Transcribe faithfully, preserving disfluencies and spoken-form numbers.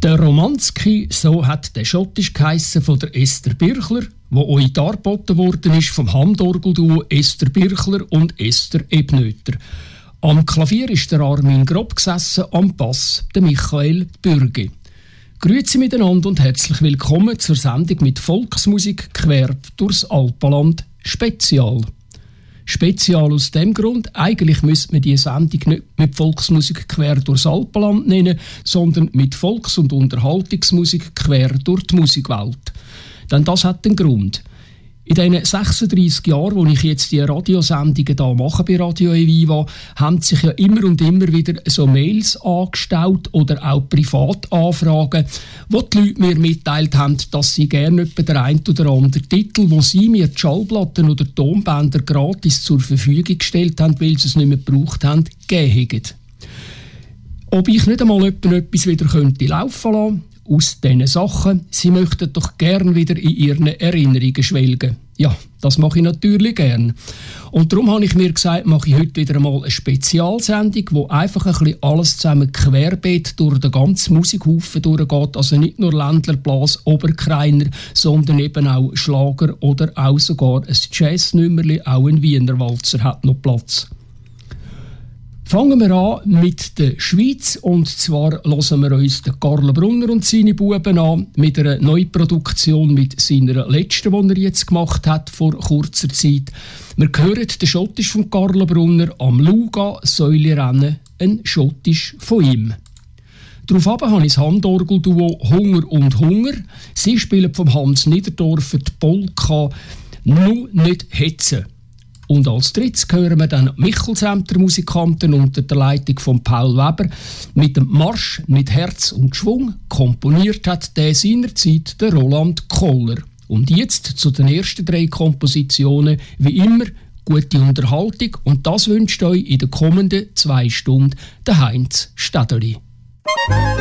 Der Romanski, so hat der schottisch geheissen von der Esther Birchler, wo euch dargeboten worden ist vom Handorgelduo Esther Birchler und Esther Ebnöter. Am Klavier ist der Armin Grob gesessen, am Bass der Michael Bürgi. Grüezi miteinander und herzlich willkommen zur Sendung mit Volksmusik quer durchs Alpenland Spezial. Spezial aus dem Grund, eigentlich müsste man diese Sendung nicht mit Volksmusik quer durchs Alpenland nennen, sondern mit Volks- und Unterhaltungsmusik quer durch die Musikwelt. Denn das hat einen Grund. In den sechsunddreissig Jahren, wo ich jetzt die Radiosendungen hier mache bei Radio Eviva, haben sich ja immer und immer wieder so Mails angestaut oder auch Privatanfragen, wo die Leute mir mitteilt haben, dass sie gerne etwa den einen oder anderen Titel, wo sie mir die Schallplatten oder Tonbänder gratis zur Verfügung gestellt haben, weil sie es nicht mehr gebraucht haben, gegeben haben. Ob ich nicht einmal etwas wieder könnte laufen lassen, aus diesen Sachen, sie möchten doch gern wieder in ihren Erinnerungen schwelgen. Ja, das mache ich natürlich gern. Und darum habe ich mir gesagt, mache ich heute wieder einmal eine Spezialsendung, wo einfach ein bisschen alles zusammen querbeet durch den ganzen Musikhaufen durchgeht. Also nicht nur Ländler, Blas, Oberkreiner, sondern eben auch Schlager oder auch sogar ein Jazznummerli, auch ein Wiener Walzer hat noch Platz. Fangen wir an mit der Schweiz, und zwar hören wir uns den Carlo Brunner und seine Buben an mit einer Neuproduktion mit seiner letzten, die er jetzt gemacht hat vor kurzer Zeit. Wir hören den Schottisch von Carlo Brunner «Am Luga Säule rennen», ein Schottisch von ihm. Daraufhin habe ich das Handorgelduo «Hunger und Hunger». Sie spielen vom Hans Niederdorfer die Polka «Nu nicht hetzen». Und als drittes hören wir dann Michelsämter Musikanten unter der Leitung von Paul Weber mit dem Marsch mit Herz und Schwung. Komponiert hat der seinerzeit der Roland Koller. Und jetzt zu den ersten drei Kompositionen, wie immer, gute Unterhaltung, und das wünscht euch in den kommenden zwei Stunden der Heinz Städeli.